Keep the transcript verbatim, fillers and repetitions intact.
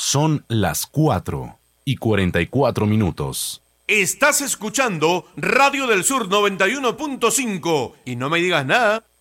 Son las cuatro y cuarenta y cuatro minutos. Estás escuchando Radio del Sur noventa y uno punto cinco y no me digas nada.